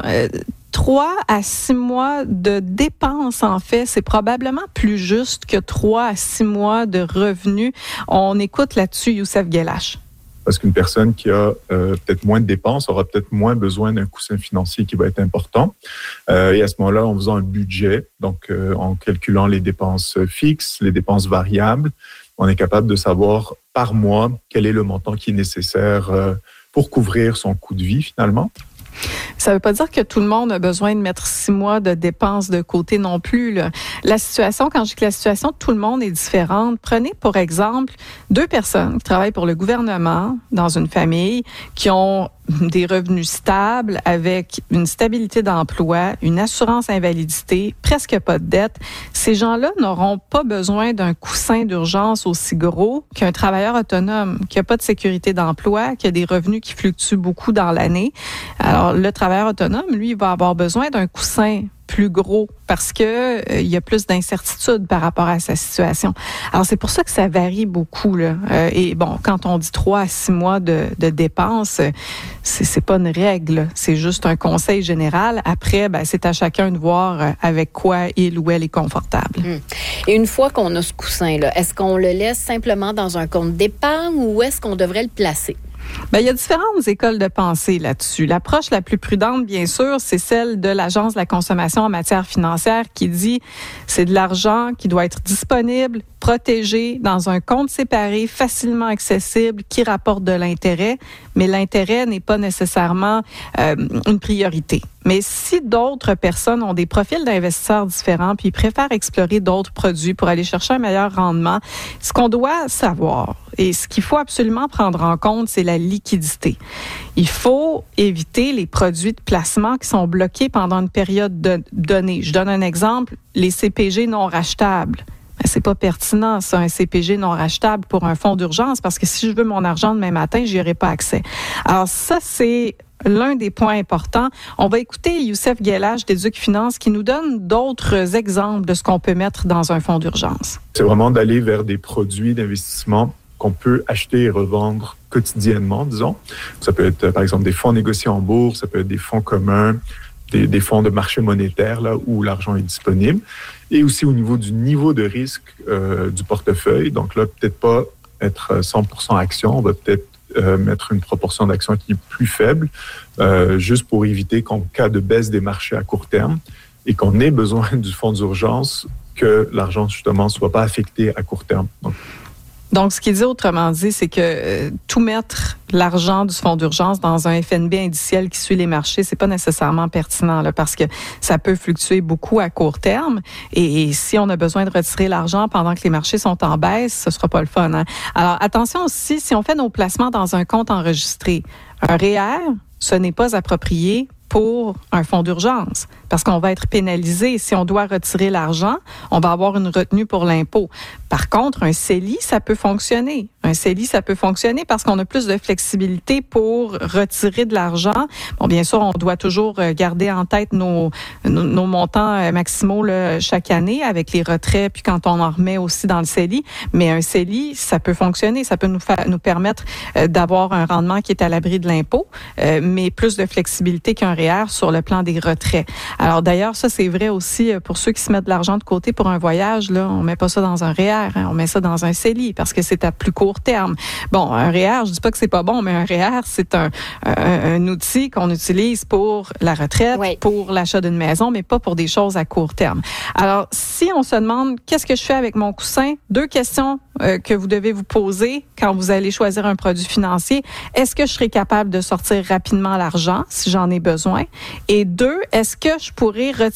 3 à 6 mois de dépenses, en fait, c'est probablement plus juste que 3 à 6 mois de revenus. On écoute là-dessus Youssef Guelache. Parce qu'une personne qui a peut-être moins de dépenses aura peut-être moins besoin d'un coussin financier qui va être important. Et à ce moment-là, en faisant un budget, donc en calculant les dépenses fixes, les dépenses variables, on est capable de savoir par mois quel est le montant qui est nécessaire pour couvrir son coût de vie finalement. Ça veut pas dire que tout le monde a besoin de mettre 6 mois de dépenses de côté non plus, là. La situation, quand je dis que la situation de tout le monde est différente, prenez pour exemple 2 personnes qui travaillent pour le gouvernement dans une famille, qui ont des revenus stables avec une stabilité d'emploi, une assurance invalidité, presque pas de dette. Ces gens-là n'auront pas besoin d'un coussin d'urgence aussi gros qu'un travailleur autonome qui a pas de sécurité d'emploi, qui a des revenus qui fluctuent beaucoup dans l'année. Alors, le travailleur autonome, lui, il va avoir besoin d'un coussin plus gros parce que il y a plus d'incertitude par rapport à sa situation. Alors, c'est pour ça que ça varie beaucoup, là. Et bon, quand on dit 3 à 6 mois de dépenses, c'est pas une règle, c'est juste un conseil général. Après, ben, c'est à chacun de voir avec quoi il ou elle est confortable. Et une fois qu'on a ce coussin-là, est-ce qu'on le laisse simplement dans un compte d'épargne ou est-ce qu'on devrait le placer? Ben, il y a différentes écoles de pensée là-dessus. L'approche la plus prudente, bien sûr, c'est celle de l'Agence de la consommation en matière financière qui dit c'est de l'argent qui doit être disponible, protégé dans un compte séparé, facilement accessible, qui rapporte de l'intérêt, mais l'intérêt n'est pas nécessairement une priorité. Mais si d'autres personnes ont des profils d'investisseurs différents puis ils préfèrent explorer d'autres produits pour aller chercher un meilleur rendement, ce qu'on doit savoir et ce qu'il faut absolument prendre en compte, c'est la liquidité. Il faut éviter les produits de placement qui sont bloqués pendant une période donnée. Je donne un exemple, les CPG non rachetables. Ben, c'est pas pertinent, ça, un CPG non rachetable pour un fonds d'urgence, parce que si je veux mon argent demain matin, j'y aurai pas accès. Alors ça, c'est l'un des points importants. On va écouter Youssef Guelach d'Éduc Finance qui nous donne d'autres exemples de ce qu'on peut mettre dans un fonds d'urgence. C'est vraiment d'aller vers des produits d'investissement qu'on peut acheter et revendre quotidiennement, disons. Ça peut être, par exemple, des fonds négociés en bourse, ça peut être des fonds communs, des fonds de marché monétaire, là où l'argent est disponible. Et aussi au niveau du niveau de risque du portefeuille. Donc là, peut-être pas être 100% action, on va peut-être mettre une proportion d'actions qui est plus faible, juste pour éviter qu'en cas de baisse des marchés à court terme et qu'on ait besoin du fonds d'urgence, que l'argent, justement, soit pas affecté à court terme. Donc, ce qu'il dit autrement dit, c'est que tout mettre l'argent du fonds d'urgence dans un FNB indiciel qui suit les marchés, c'est pas nécessairement pertinent là, parce que ça peut fluctuer beaucoup à court terme. Et si on a besoin de retirer l'argent pendant que les marchés sont en baisse, ce sera pas le fun, hein? Alors, attention aussi, si on fait nos placements dans un compte enregistré, un REER, ce n'est pas approprié pour un fonds d'urgence parce qu'on va être pénalisé. Si on doit retirer l'argent, on va avoir une retenue pour l'impôt. Par contre, un CELI, ça peut fonctionner. Un CELI, ça peut fonctionner parce qu'on a plus de flexibilité pour retirer de l'argent. Bon, bien sûr, on doit toujours garder en tête nos montants maximaux là, chaque année avec les retraits, puis quand on en remet aussi dans le CELI. Mais un CELI, ça peut fonctionner. Ça peut nous permettre d'avoir un rendement qui est à l'abri de l'impôt, mais plus de flexibilité qu'un REER sur le plan des retraits. Alors d'ailleurs, ça c'est vrai aussi pour ceux qui se mettent de l'argent de côté pour un voyage. Là, on met pas ça dans un REER, hein, on met ça dans un CELI parce que c'est à plus court terme. Bon, un REER, je dis pas que c'est pas bon, mais un REER, c'est un outil qu'on utilise pour la retraite, oui, pour l'achat d'une maison, mais pas pour des choses à court terme. Alors, si on se demande qu'est-ce que je fais avec mon coussin, 2 questions que vous devez vous poser quand vous allez choisir un produit financier. Est-ce que je serai capable de sortir rapidement l'argent si j'en ai besoin? Et 2, est-ce que je pourrais retirer